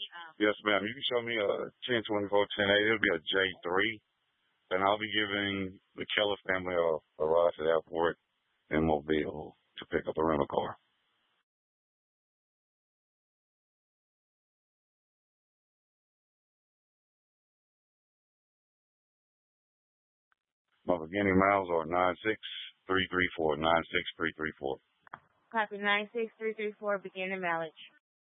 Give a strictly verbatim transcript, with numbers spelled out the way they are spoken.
Yes, ma'am. You can show me a ten twenty-four ten eighty. It'll be a J three. And I'll be giving the Keller family a, a ride to the airport in Mobile to pick up a rental car. My beginning miles are nine six three three four, nine six three three four. Copy nine six three three four, beginning mileage.